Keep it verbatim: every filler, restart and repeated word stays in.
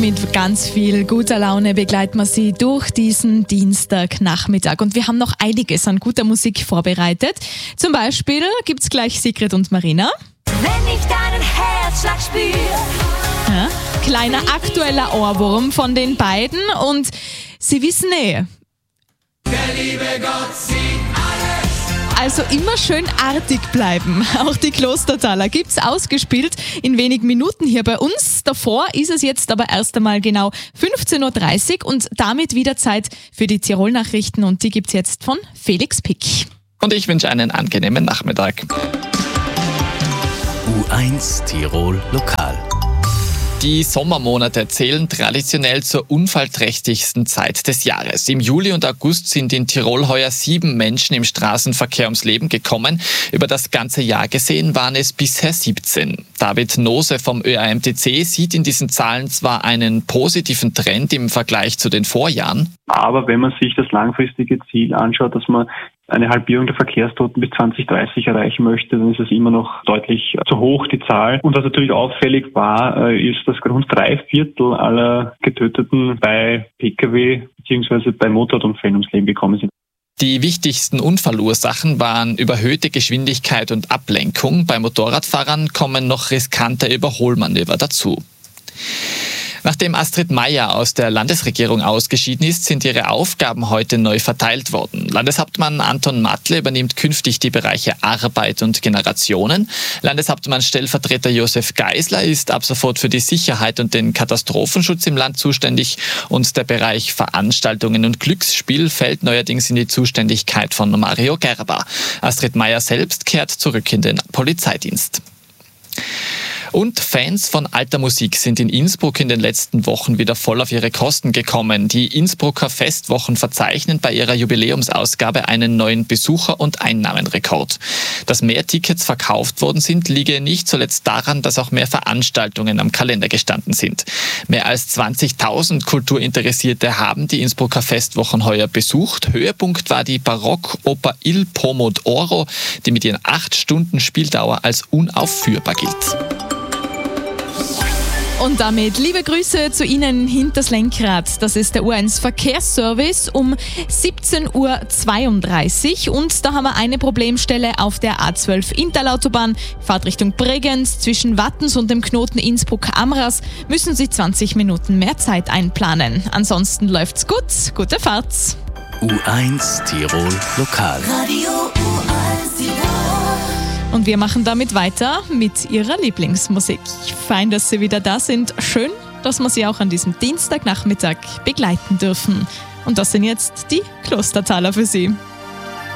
mit ganz viel guter Laune begleiten wir Sie durch diesen Dienstagnachmittag. Und wir haben noch einiges an guter Musik vorbereitet. Zum Beispiel gibt's gleich Sigrid und Marina. Wenn ich deinen Herzschlag spüre. Ja, kleiner aktueller Ohrwurm von den beiden. Und Sie wissen eh, Der liebe Gott sieht alles. also immer schön artig bleiben. Auch die Klostertaler gibt's ausgespielt in wenigen Minuten hier bei uns. Davor ist es jetzt aber erst einmal genau fünfzehn Uhr dreißig und damit wieder Zeit für die Tirol-Nachrichten und die gibt's jetzt von Felix Pick. Und ich wünsche einen angenehmen Nachmittag. U eins Tirol Lokal. Die Sommermonate zählen traditionell zur unfallträchtigsten Zeit des Jahres. Im Juli und August sind in Tirol heuer sieben Menschen im Straßenverkehr ums Leben gekommen. Über das ganze Jahr gesehen waren es bisher siebzehn. David Nose vom Ö A M T C sieht in diesen Zahlen zwar einen positiven Trend im Vergleich zu den Vorjahren. Aber wenn man sich das langfristige Ziel anschaut, dass man eine Halbierung der Verkehrstoten bis zwanzig dreißig erreichen möchte, dann ist es immer noch deutlich zu hoch, die Zahl. Und was natürlich auffällig war, ist, dass rund drei Viertel aller Getöteten bei P K W bzw. bei Motorradunfällen ums Leben gekommen sind. Die wichtigsten Unfallursachen waren überhöhte Geschwindigkeit und Ablenkung. Bei Motorradfahrern kommen noch riskante Überholmanöver dazu. Nachdem Astrid Maier aus der Landesregierung ausgeschieden ist, sind ihre Aufgaben heute neu verteilt worden. Landeshauptmann Anton Matle übernimmt künftig die Bereiche Arbeit und Generationen. Landeshauptmann-Stellvertreter Josef Geisler ist ab sofort für die Sicherheit und den Katastrophenschutz im Land zuständig und der Bereich Veranstaltungen und Glücksspiel fällt neuerdings in die Zuständigkeit von Mario Gerber. Astrid Maier selbst kehrt zurück in den Polizeidienst. Und Fans von alter Musik sind in Innsbruck in den letzten Wochen wieder voll auf ihre Kosten gekommen. Die Innsbrucker Festwochen verzeichnen bei ihrer Jubiläumsausgabe einen neuen Besucher- und Einnahmenrekord. Dass mehr Tickets verkauft worden sind, liege nicht zuletzt daran, dass auch mehr Veranstaltungen am Kalender gestanden sind. Mehr als zwanzigtausend Kulturinteressierte haben die Innsbrucker Festwochen heuer besucht. Höhepunkt war die Barockoper Il Pomodoro, die mit ihren acht Stunden Spieldauer als unaufführbar gilt. Und damit liebe Grüße zu Ihnen hinters Lenkrad. Das ist der U eins Verkehrsservice um siebzehn Uhr zweiunddreißig. Und da haben wir eine Problemstelle auf der A zwölf Interlautobahn. Fahrtrichtung Bregenz zwischen Wattens und dem Knoten Innsbruck-Amras müssen Sie zwanzig Minuten mehr Zeit einplanen. Ansonsten läuft's gut. Gute Fahrt. U eins Tirol Lokal. Radio U eins Tirol. Und wir machen damit weiter mit Ihrer Lieblingsmusik. Fein, dass Sie wieder da sind. Schön, dass wir Sie auch an diesem Dienstagnachmittag begleiten dürfen. Und das sind jetzt die Klostertaler für Sie.